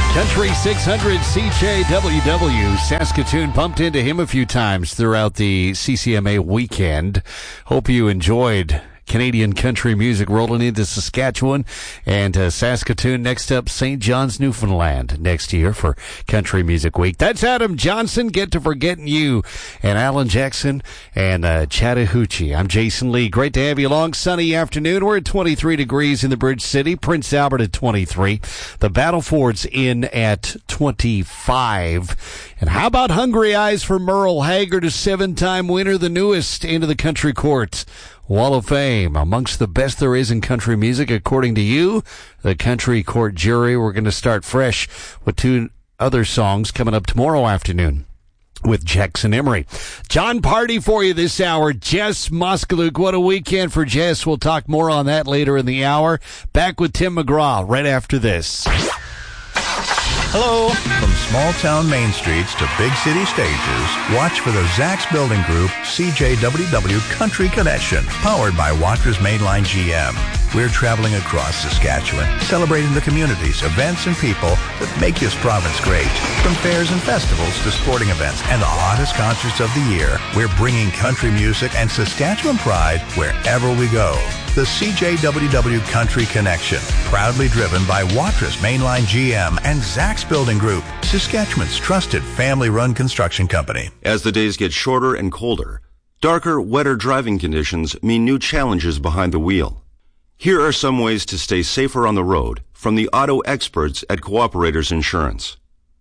Country 600 CJWW. Saskatoon bumped into him a few times throughout the CCMA weekend. Hope you enjoyed Canadian country music rolling into Saskatchewan and Saskatoon. Next up, St. John's, Newfoundland next year for Country Music Week. That's Adam Johnson, Get to Forgetting You, and Alan Jackson and Chattahoochee. I'm Jason Lee. Great to have you along. Sunny afternoon. We're at 23 degrees in the Bridge City. Prince Albert at 23. The Battleford's in at 25. And how about Hungry Eyes for Merle Haggard, a 7-time winner, the newest into the Country Court Wall of Fame, amongst the best there is in country music, according to you, the Country Court jury. We're going to start fresh with 2 other songs coming up tomorrow afternoon with Jackson Emery. John Party for you this hour. Jess Moskaluk. What a weekend for Jess. We'll talk more on that later in the hour. Back with Tim McGraw right after this. Hello. From small-town main streets to big city stages, watch for the Zacks Building Group CJWW Country Connection, powered by Watra's Mainline GM. We're traveling across Saskatchewan, celebrating the communities, events, and people that make this province great. From fairs and festivals to sporting events and the hottest concerts of the year, we're bringing country music and Saskatchewan pride wherever we go. The CJWW Country Connection, proudly driven by Watra's Mainline GM and Zacks Building Group, Saskatchewan's trusted family-run construction company. As the days get shorter and colder, darker, wetter driving conditions mean new challenges behind the wheel. Here are some ways to stay safer on the road from the auto experts at Cooperators Insurance.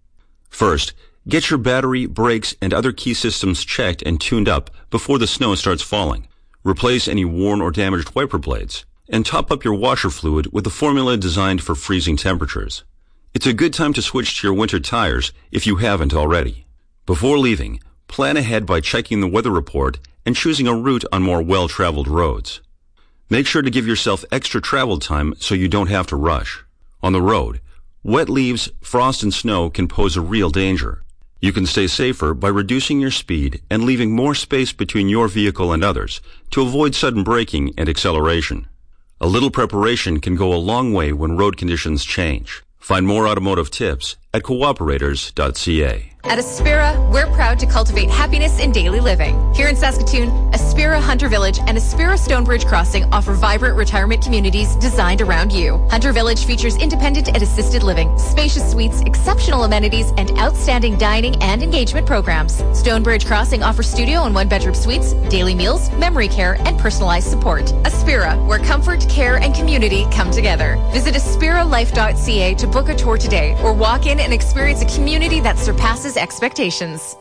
First, get your battery, brakes, and other key systems checked and tuned up before the snow starts falling. Replace any worn or damaged wiper blades, and top up your washer fluid with a formula designed for freezing temperatures. It's a good time to switch to your winter tires if you haven't already. Before leaving, plan ahead by checking the weather report and choosing a route on more well-traveled roads. Make sure to give yourself extra travel time so you don't have to rush. On the road, wet leaves, frost, and snow can pose a real danger. You can stay safer by reducing your speed and leaving more space between your vehicle and others to avoid sudden braking and acceleration. A little preparation can go a long way when road conditions change. Find more automotive tips at cooperators.ca. At Aspira, we're proud to cultivate happiness in daily living. Here in Saskatoon, Aspira Hunter Village and Aspira Stonebridge Crossing offer vibrant retirement communities designed around you. Hunter Village features independent and assisted living, spacious suites, exceptional amenities, and outstanding dining and engagement programs. Stonebridge Crossing offers studio and 1-bedroom suites, daily meals, memory care, and personalized support. Aspira, where comfort, care, and community come together. Visit aspiralife.ca to book a tour today or walk in and experience a community that surpasses expectations.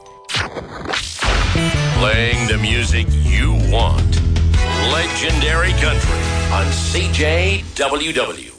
Playing the music you want. Legendary Country on CJWW.